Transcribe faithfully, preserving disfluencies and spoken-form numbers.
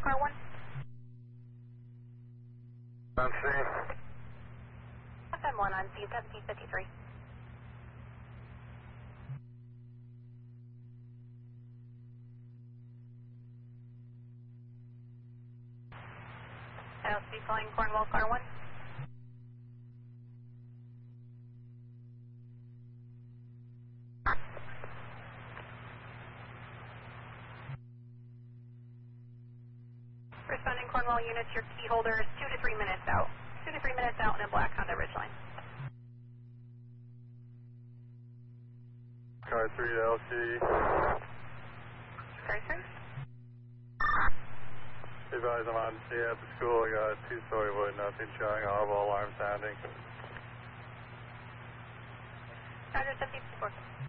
car one. On C. F M one on C seventeen fifty-three. L C flying Cornwall car one. Responding Cornwall units, your key holder is two to three minutes out. Two to three minutes out in a black Honda Ridgeline. Car three to L C. Car three. Advise I'm on C at the school. I got a two-story wood, nothing showing, audible alarm sounding. Roger, seventeen fifty-four.